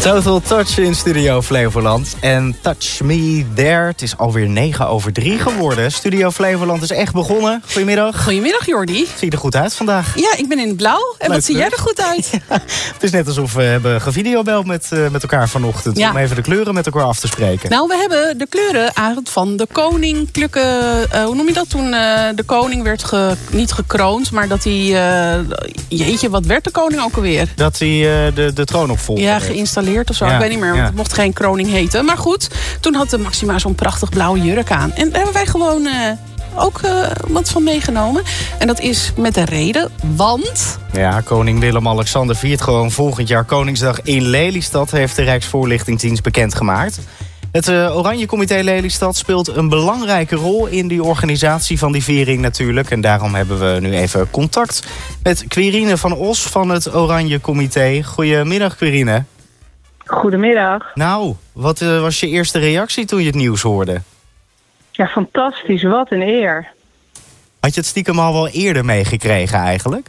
Total Touch in Studio Flevoland. En Touch Me There. Het is alweer 9:03 geworden. Studio Flevoland is echt begonnen. Goedemiddag. Goedemiddag, Jordi. Zie je er goed uit vandaag? Ja, ik ben in het blauw. En wat zie jij er goed uit? Ja, het is net alsof we hebben gevideobeld met elkaar vanochtend. Ja. Om even de kleuren met elkaar af te spreken. Nou, we hebben de kleuren eigenlijk van de koninklijke... hoe noem je dat? Toen de koning werd niet gekroond, maar dat hij... jeetje, wat werd de koning ook alweer? Dat hij de troon opvolgde. Ja, geïnstalleerd of zo. Ja, ik weet niet meer, want het mocht geen kroning heten. Maar goed, toen had de Maxima zo'n prachtig blauwe jurk aan. En daar hebben wij gewoon ook wat van meegenomen. En dat is met een reden, want... Ja, koning Willem-Alexander viert gewoon volgend jaar Koningsdag in Lelystad, heeft de Rijksvoorlichtingsdienst bekendgemaakt. Het Oranje Comité Lelystad speelt een belangrijke rol in die organisatie van die viering natuurlijk. En daarom hebben we nu even contact met Quirine van Os van het Oranje Comité. Goedemiddag, Quirine. Goedemiddag. Nou, wat was je eerste reactie toen je het nieuws hoorde? Ja, fantastisch. Wat een eer. Had je het stiekem al wel eerder meegekregen eigenlijk?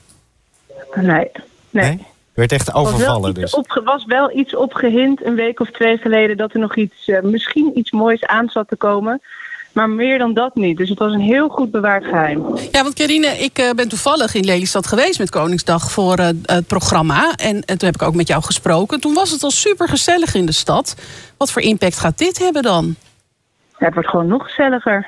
Nee? Werd echt overvallen dus. Was wel iets opgehind een week of 2 geleden dat er nog misschien iets moois aan zat te komen. Maar meer dan dat niet. Dus het was een heel goed bewaard geheim. Ja, want Quirine, ik ben toevallig in Lelystad geweest met Koningsdag voor het programma. En toen heb ik ook met jou gesproken. Toen was het al super gezellig in de stad. Wat voor impact gaat dit hebben dan? Ja, het wordt gewoon nog gezelliger.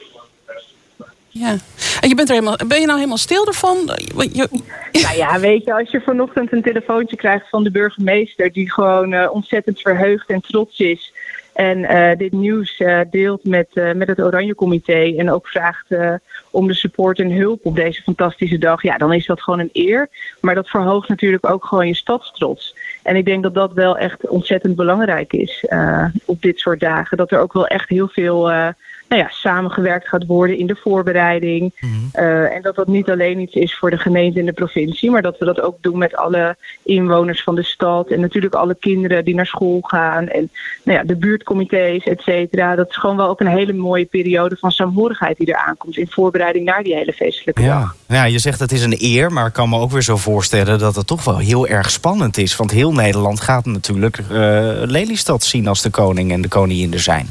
Ja. En ben je nou helemaal stil ervan? Nou ja, weet je, als je vanochtend een telefoontje krijgt van de burgemeester die gewoon ontzettend verheugd en trots is. En dit nieuws deelt met het Oranje Comité en ook vraagt om de support en hulp op deze fantastische dag. Ja, dan is dat gewoon een eer. Maar dat verhoogt natuurlijk ook gewoon je stadstrots. En ik denk dat dat wel echt ontzettend belangrijk is op dit soort dagen. Dat er ook wel echt heel veel samengewerkt gaat worden in de voorbereiding. Mm-hmm. En dat niet alleen iets is voor de gemeente en de provincie, maar dat we dat ook doen met alle inwoners van de stad. En natuurlijk alle kinderen die naar school gaan. En de buurtcomité's, et cetera. Dat is gewoon wel ook een hele mooie periode van saamhorigheid die er aankomt in voorbereiding naar die hele feestelijke dag. Ja, je zegt het is een eer, maar ik kan me ook weer zo voorstellen dat het toch wel heel erg spannend is. Want heel Nederland gaat natuurlijk Lelystad zien als de koning en de koningin er zijn.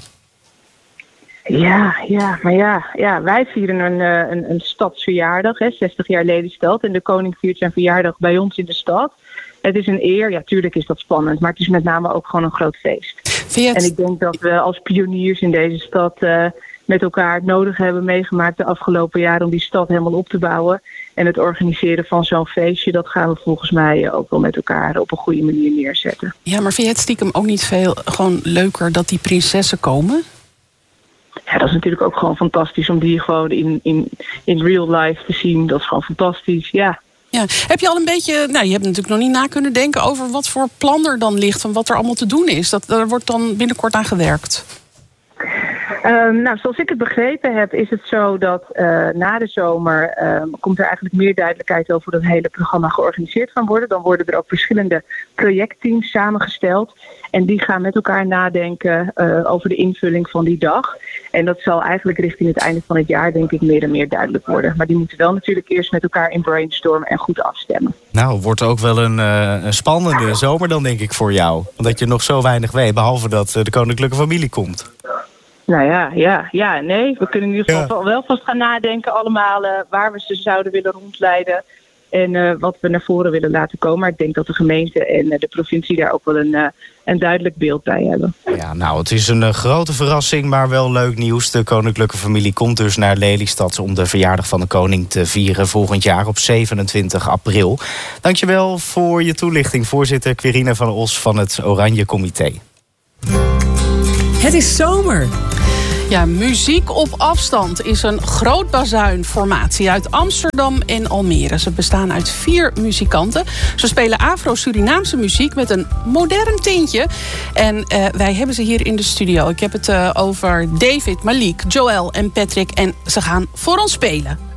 Maar wij vieren een stadsverjaardag, 60 jaar Lelystad. En de koning viert zijn verjaardag bij ons in de stad. Het is een eer, ja, tuurlijk is dat spannend, maar het is met name ook gewoon een groot feest. En ik denk dat we als pioniers in deze stad met elkaar het nodig hebben meegemaakt de afgelopen jaren om die stad helemaal op te bouwen. En het organiseren van zo'n feestje, dat gaan we volgens mij ook wel met elkaar op een goede manier neerzetten. Ja, maar vind je het stiekem ook niet veel gewoon leuker dat die prinsessen komen? Ja, dat is natuurlijk ook gewoon fantastisch om die gewoon in real life te zien. Dat is gewoon fantastisch, ja. Ja. Heb je al een beetje, je hebt natuurlijk nog niet na kunnen denken over wat voor plan er dan ligt, van wat er allemaal te doen is. Daar wordt dan binnenkort aan gewerkt. Zoals ik het begrepen heb, is het zo dat na de zomer komt er eigenlijk meer duidelijkheid over hoe dat hele programma georganiseerd kan worden. Dan worden er ook verschillende projectteams samengesteld. En die gaan met elkaar nadenken over de invulling van die dag. En dat zal eigenlijk richting het einde van het jaar, denk ik, meer en meer duidelijk worden. Maar die moeten wel natuurlijk eerst met elkaar in brainstormen en goed afstemmen. Nou, wordt ook wel een spannende zomer dan, denk ik, voor jou. Omdat je nog zo weinig weet, behalve dat de koninklijke familie komt. We kunnen in ieder geval wel vast gaan nadenken allemaal waar we ze zouden willen rondleiden en wat we naar voren willen laten komen. Maar ik denk dat de gemeente en de provincie daar ook wel een duidelijk beeld bij hebben. Ja, het is een grote verrassing, maar wel leuk nieuws. De koninklijke familie komt dus naar Lelystad om de verjaardag van de koning te vieren volgend jaar op 27 april. Dankjewel voor je toelichting, voorzitter Quirine van Os van het Oranje Comité. Het is zomer. Ja, Muziek op afstand is een groot bazuinformatie uit Amsterdam en Almere. Ze bestaan uit 4 muzikanten. Ze spelen Afro-Surinaamse muziek met een modern tintje. En wij hebben ze hier in de studio. Ik heb het over David, Malik, Joël en Patrick. En ze gaan voor ons spelen.